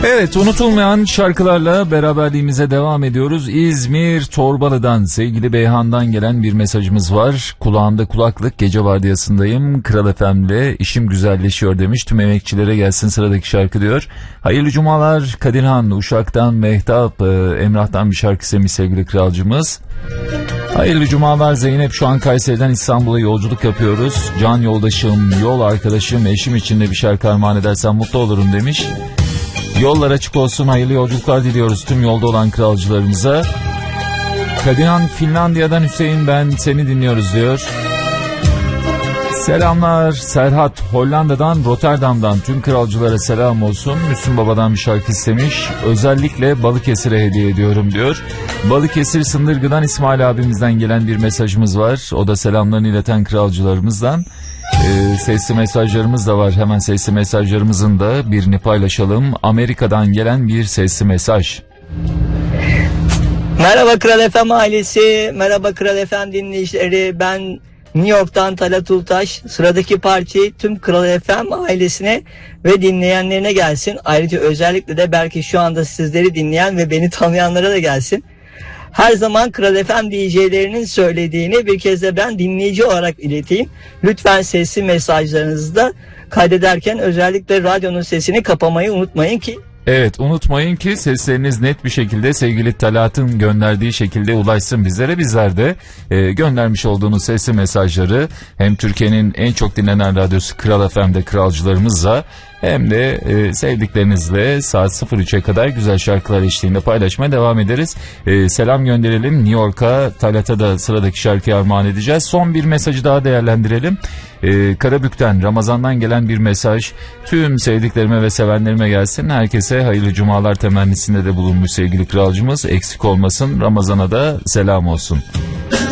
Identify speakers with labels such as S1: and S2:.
S1: Evet, unutulmayan şarkılarla beraberliğimize devam ediyoruz. İzmir Torbalı'dan sevgili Beyhan'dan gelen bir mesajımız var. Kulağında kulaklık, gece vardiyasındayım, Kral FM'le işim güzelleşiyor demiş. Tüm emekçilere gelsin sıradaki şarkı diyor. Hayırlı cumalar Kadirhan, Uşak'tan Mehtap, Emrah'tan bir şarkı istemiş sevgili kralcımız. Hayırlı cumalar Zeynep, şu an Kayseri'den İstanbul'a yolculuk yapıyoruz. Can yoldaşım, yol arkadaşım, eşim için de bir şarkı armağan edersen mutlu olurum demiş. Yollar açık olsun, hayırlı yolculuklar diliyoruz tüm yolda olan kralcılarımıza. Kadinan Finlandiya'dan Hüseyin, ben seni dinliyoruz diyor. Selamlar Serhat, Hollanda'dan Rotterdam'dan tüm kralcılara selam olsun. Müslüm Baba'dan bir şarkı istemiş. Özellikle Balıkesir'e hediye ediyorum diyor. Balıkesir Sındırgı'dan İsmail abimizden gelen bir mesajımız var. O da selamlarını ileten kralcılarımızdan. Sesli mesajlarımız da var. Hemen sesli mesajlarımızın da birini paylaşalım. Amerika'dan gelen bir sesli mesaj.
S2: Merhaba Kral FM ailesi, merhaba Kral FM dinleyicileri. Ben New York'tan Talat Ultaş. Sıradaki parçayı tüm Kral FM ailesine ve dinleyenlerine gelsin. Ayrıca özellikle de belki şu anda sizleri dinleyen ve beni tanıyanlara da gelsin. Her zaman Kral FM DJ'lerinin söylediğini bir kez de ben dinleyici olarak ileteyim. Lütfen sesli mesajlarınızı da kaydederken özellikle radyonun sesini kapamayı unutmayın ki.
S1: Evet, unutmayın ki sesleriniz net bir şekilde sevgili Talat'ın gönderdiği şekilde ulaşsın bizlere. Bizler de göndermiş olduğunuz sesli mesajları hem Türkiye'nin en çok dinlenen radyosu Kral FM'de kralcılarımızla hem de sevdiklerinizle saat 03'e kadar güzel şarkılar eşliğinde paylaşmaya devam ederiz. Selam gönderelim New York'a, Talat'a da sıradaki şarkıyı armağan edeceğiz. Son bir mesajı daha değerlendirelim. Karabük'ten, Ramazan'dan gelen bir mesaj. Tüm sevdiklerime ve sevenlerime gelsin. Herkese hayırlı cumalar temennisinde de bulunmuş sevgili kralcımız. Eksik olmasın, Ramazan'a da selam olsun.